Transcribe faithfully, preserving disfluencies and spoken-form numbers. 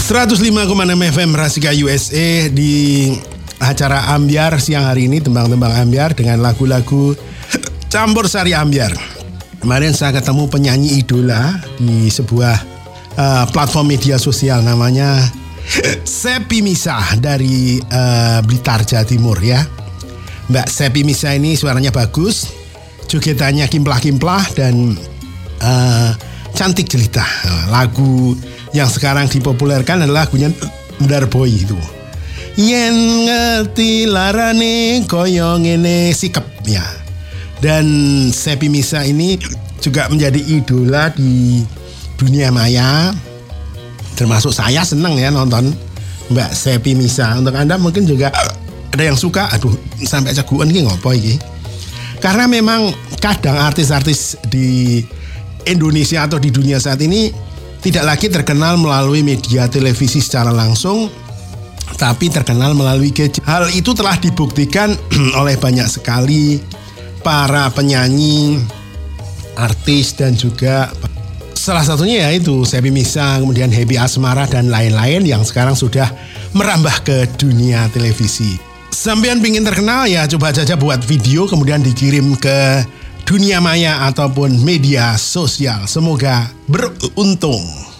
seratus lima koma enam F M Rasika U S A di acara Ambyar siang hari ini, tembang-tembang Ambyar dengan lagu-lagu campur sari Ambyar. Kemarin saya ketemu penyanyi idola di sebuah uh, platform media sosial namanya Sepi Misah dari uh, Blitar, Jawa Timur ya. Mbak Sepi Misah ini suaranya bagus, jogetannya kimplah-kimplah dan uh, cantik jelita. Lagu yang sekarang dipopulerkan adalah lagunya Darboy itu. Yen ngerti larane koyo ngene sikep ya. Dan Sepi Misah ini juga menjadi idola di dunia maya. Termasuk saya senang ya nonton Mbak Sepi Misah. Untuk Anda mungkin juga ada yang suka, aduh sampai ceguan iki ngopo iki. Karena memang kadang artis-artis di Indonesia atau di dunia saat ini tidak lagi terkenal melalui media televisi secara langsung, tapi terkenal melalui gadget. Hal itu telah dibuktikan oleh banyak sekali para penyanyi, artis dan juga salah satunya yaitu Sepi Misah, kemudian Happy Asmara dan lain-lain yang sekarang sudah merambah ke dunia televisi. Sampean pingin terkenal ya coba saja buat video kemudian dikirim ke dunia maya ataupun media sosial. Semoga beruntung.